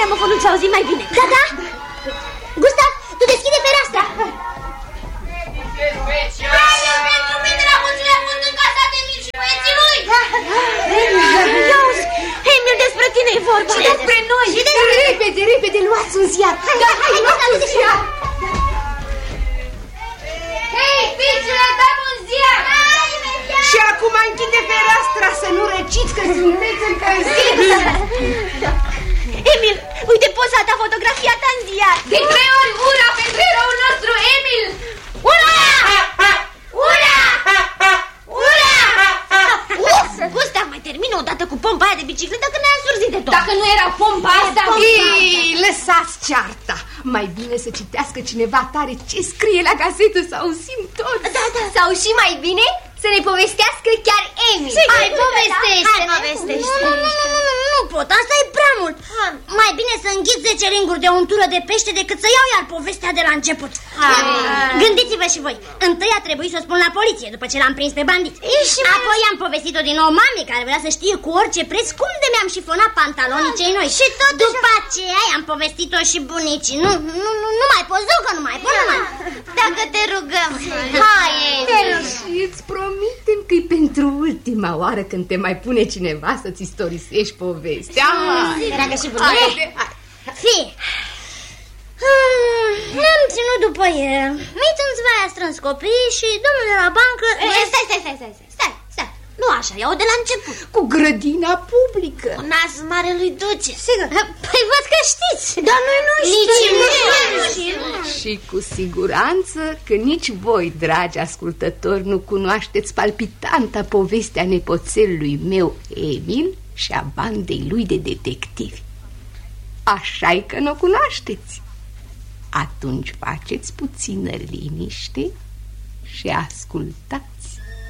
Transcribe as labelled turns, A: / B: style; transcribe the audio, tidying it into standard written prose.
A: gramofonul să auzim mai bine.
B: Da, da. Gustav, tu deschide fereastra.
C: Pentru mine la mulțile a fost încasat Emil și băieții lui.
A: Iauzi, Emil, despre tine e vorba.
B: Și despre noi.
D: Repede, repede, luați un ziar.
B: Hai, luați ziar.
C: Hei, fiicele, dăm un ziar.
D: Și acum închide fereastra să nu răciți că sunteți încălziți.
A: Emil, uite poza ta, fotografia ta în ziar.
C: De 3 ori ura pentru eroul nostru, Emil. Ura! Ura! Ura!
A: Gustav, mai termină odată cu pompa aia de bicicletă că ne-a însurzit de tot.
C: Dacă nu era pompa asta...
D: Ei, lăsați cearta. Mai bine să citească cineva tare ce scrie la gazetă, să auzim tot.
B: Da, da. Sau și mai bine să ne povestească chiar Emil.
A: Hai, povestește.
B: Nu pot, asta e prea mult. Mai bine să înghit 10 ringuri de untură de pește decât să iau iar povestea de la început. Gândiți-vă și voi. Întâi a trebuit să o spun la poliție după ce l-am prins pe bandit. Apoi am povestit-o din nou mamei care vrea să știe cu orice preț cum de mi-am șifonat pantalonii cei noi. Și tot după aceea am povestit-o și bunicii. Nu mai pot, zic că nu mai pot.
A: Dacă te rugăm.
B: Hai,
D: Și îți promitem că-i pentru ultima oară când te mai pune cineva să-ți istorisești povestea.
B: Dragă și bunicii. Fii. Ne-am ținut după el. Mițânțiva a strâns copiii și domnul de la bancă...
A: Stai. Nu așa, iau de la început.
D: Cu grădina publică.
A: Cu nasul marelui duce.
B: Sigur. Păi văd că știți.
A: Dar noi nu știm.
D: Și cu siguranță că nici voi, dragi ascultători, nu cunoașteți palpitanta povestea nepoțelului meu Emil și a bandei lui de detectivi. Așa-i că nu o cunoașteți. Atunci faceți puțină liniște și ascultați.